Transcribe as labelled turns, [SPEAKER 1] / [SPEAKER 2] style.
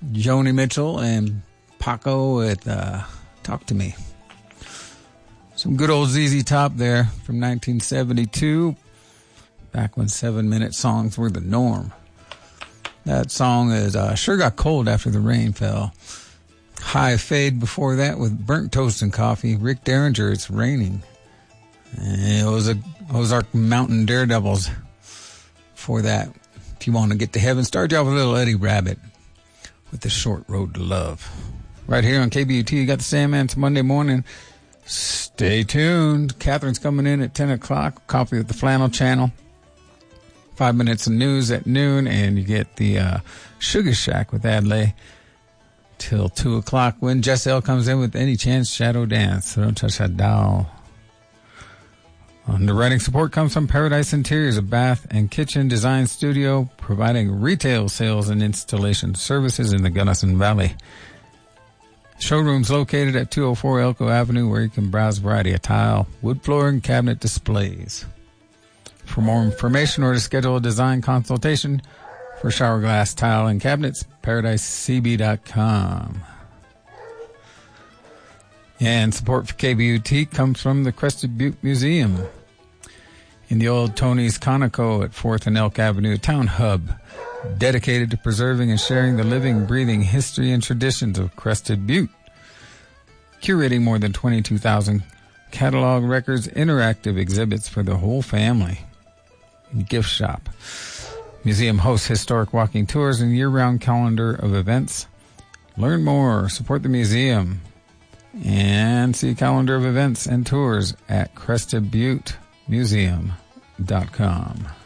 [SPEAKER 1] Joni Mitchell and Paco with Talk to Me. Some good old ZZ Top there from 1972, back when 7-minute songs were the norm. That song is Sure Got Cold After the Rain Fell. High Fade before that with Burnt Toast and Coffee. Rick Derringer, It's Raining. And it was a Ozark Mountain Daredevils for that. If you want to get to heaven, start you off with a little Eddie Rabbit with The Short Road to Love. Right here on KBUT, you got the Sandman. It's Monday morning. Stay tuned. Catherine's coming in at 10 o'clock. Coffee with the Flannel Channel. 5 minutes of news at noon, and you get the Sugar Shack with Adlai till 2 o'clock when Jess L comes in with Any Chance Shadow Dance. So don't touch that dial. Underwriting support comes from Paradise Interiors, a bath and kitchen design studio providing retail sales and installation services in the Gunnison Valley. Showroom's located at 204 Elko Avenue, where you can browse a variety of tile, wood flooring, cabinet displays. For more information or to schedule a design consultation for shower glass, tile, and cabinets, paradisecb.com. And support for KBUT comes from the Crested Butte Museum in the old Tony's Conoco at 4th and Elk Avenue, a town hub dedicated to preserving and sharing the living, breathing history and traditions of Crested Butte. Curating more than 22,000 catalog records, interactive exhibits for the whole family. Gift shop. Museum hosts historic walking tours and year-round calendar of events. Learn more, support the museum, and see a calendar of events and tours at crestedbuttemuseum.com.